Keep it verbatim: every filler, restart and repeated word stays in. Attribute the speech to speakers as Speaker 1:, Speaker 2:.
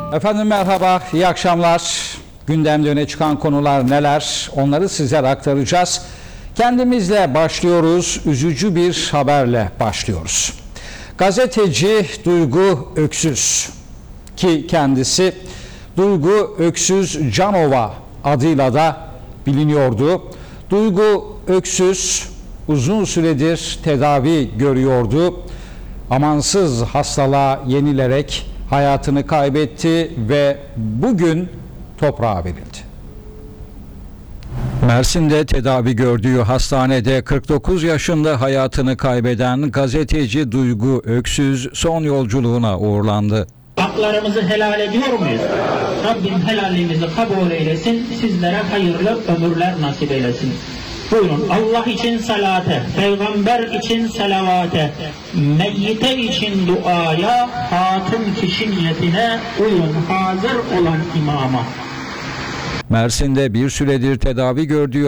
Speaker 1: Efendim merhaba, iyi akşamlar. Gündemde öne çıkan konular neler? Onları sizlere aktaracağız. Kendimizle başlıyoruz, üzücü bir haberle başlıyoruz. Gazeteci Duygu Öksüz, ki kendisi Duygu Öksüz Canova adıyla da biliniyordu. Duygu Öksüz uzun süredir tedavi görüyordu. Amansız hastalığa yenilerek hayatını kaybetti ve bugün toprağa verildi. Mersin'de tedavi gördüğü hastanede kırk dokuz yaşında hayatını kaybeden gazeteci Duygu Öksüz son yolculuğuna uğurlandı.
Speaker 2: Haklarımızı helal ediyor muyuz? Rabbim helalliğimizi kabul eylesin, sizlere hayırlı ömürler nasip eylesin. Buyurun, Allah için salate, peygamber için salavate, meyyite için duaya, hatun kişi niyetine uyun hazır olan imama.
Speaker 1: Mersin'de bir süredir tedavi gördüğü